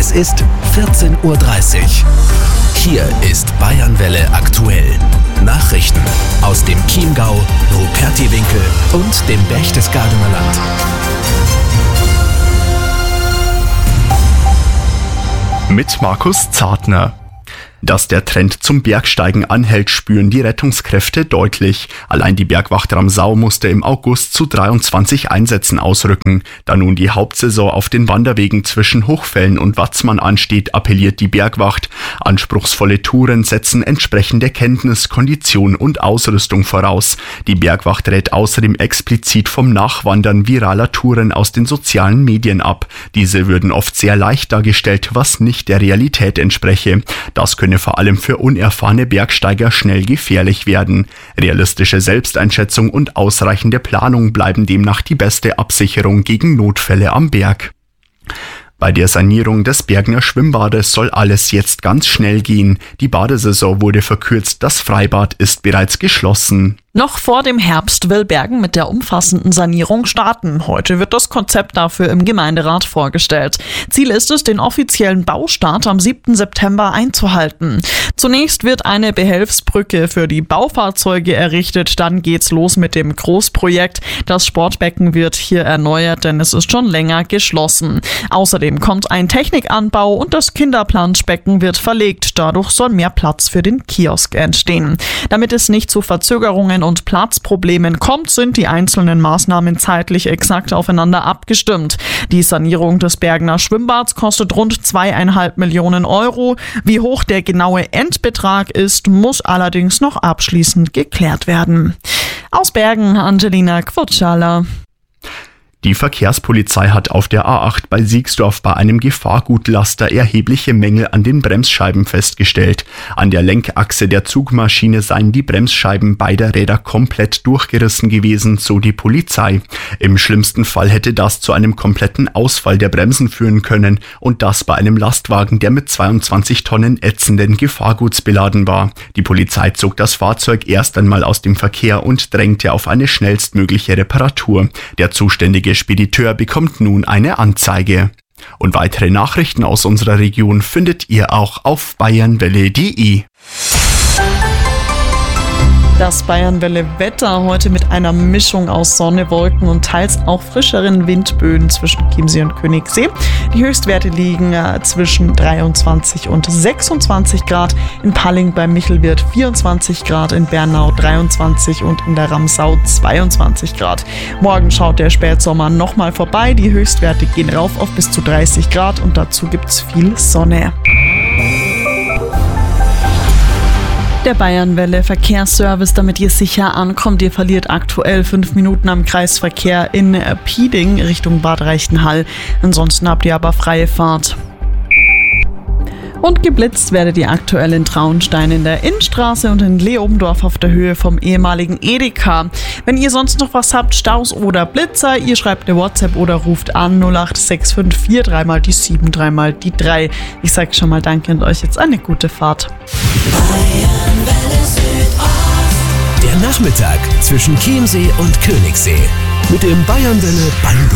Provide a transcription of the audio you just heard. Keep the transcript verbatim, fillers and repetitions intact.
Es ist vierzehn Uhr dreißig. Hier ist Bayernwelle aktuell. Nachrichten aus dem Chiemgau, Rupertiwinkel und dem Berchtesgadener Land. Mit Markus Zartner. Dass der Trend zum Bergsteigen anhält, spüren die Rettungskräfte deutlich. Allein die Bergwacht Ramsau musste im August zu dreiundzwanzig Einsätzen ausrücken. Da nun die Hauptsaison auf den Wanderwegen zwischen Hochfällen und Watzmann ansteht, appelliert die Bergwacht. Anspruchsvolle Touren setzen entsprechende Kenntnis, Kondition und Ausrüstung voraus. Die Bergwacht rät außerdem explizit vom Nachwandern viraler Touren aus den sozialen Medien ab. Diese würden oft sehr leicht dargestellt, was nicht der Realität entspreche. Das könne vor allem für unerfahrene Bergsteiger schnell gefährlich werden. Realistische Selbsteinschätzung und ausreichende Planung bleiben demnach die beste Absicherung gegen Notfälle am Berg. Bei der Sanierung des Bergner Schwimmbades soll alles jetzt ganz schnell gehen. Die Badesaison wurde verkürzt, das Freibad ist bereits geschlossen. Noch vor dem Herbst will Bergen mit der umfassenden Sanierung starten. Heute wird das Konzept dafür im Gemeinderat vorgestellt. Ziel ist es, den offiziellen Baustart am siebten September einzuhalten. Zunächst wird eine Behelfsbrücke für die Baufahrzeuge errichtet. Dann geht's los mit dem Großprojekt. Das Sportbecken wird hier erneuert, denn es ist schon länger geschlossen. Außerdem kommt ein Technikanbau und das Kinderplanschbecken wird verlegt. Dadurch soll mehr Platz für den Kiosk entstehen. Damit es nicht zu Verzögerungen und Platzproblemen kommt, sind die einzelnen Maßnahmen zeitlich exakt aufeinander abgestimmt. Die Sanierung des Bergner Schwimmbads kostet rund zweieinhalb Millionen Euro. Wie hoch der genaue Endbetrag ist, muss allerdings noch abschließend geklärt werden. Aus Bergen, Angelina Quotschala. Die Verkehrspolizei hat auf der A acht bei Siegsdorf bei einem Gefahrgutlaster erhebliche Mängel an den Bremsscheiben festgestellt. An der Lenkachse der Zugmaschine seien die Bremsscheiben beider Räder komplett durchgerissen gewesen, so die Polizei. Im schlimmsten Fall hätte das zu einem kompletten Ausfall der Bremsen führen können und das bei einem Lastwagen, der mit zweiundzwanzig Tonnen ätzenden Gefahrguts beladen war. Die Polizei zog das Fahrzeug erst einmal aus dem Verkehr und drängte auf eine schnellstmögliche Reparatur. Der zuständige Spediteur bekommt nun eine Anzeige. Und weitere Nachrichten aus unserer Region findet ihr auch auf bayernwelle punkt de. Das Bayernwelle-Wetter heute mit einer Mischung aus Sonne, Wolken und teils auch frischeren Windböen zwischen Chiemsee und Königssee. Die Höchstwerte liegen äh, zwischen dreiundzwanzig und sechsundzwanzig Grad. In Palling bei Michelwirth vierundzwanzig Grad, in Bernau dreiundzwanzig und in der Ramsau zweiundzwanzig Grad. Morgen schaut der Spätsommer nochmal vorbei. Die Höchstwerte gehen rauf auf bis zu dreißig Grad und dazu gibt's viel Sonne. Der Bayernwelle Verkehrsservice, damit ihr sicher ankommt. Ihr verliert aktuell fünf Minuten am Kreisverkehr in Pieding Richtung Bad Reichenhall. Ansonsten habt ihr aber freie Fahrt. Und geblitzt werdet ihr aktuell in Traunstein in der Innenstraße und in Leobendorf auf der Höhe vom ehemaligen Edeka. Wenn ihr sonst noch was habt, Staus oder Blitzer, ihr schreibt eine WhatsApp oder ruft an null acht sechs fünf vier drei mal die sieben, drei mal die drei. Ich sage schon mal danke und euch jetzt eine gute Fahrt. Der Nachmittag zwischen Chiemsee und Königssee mit dem Bayernwelle Band.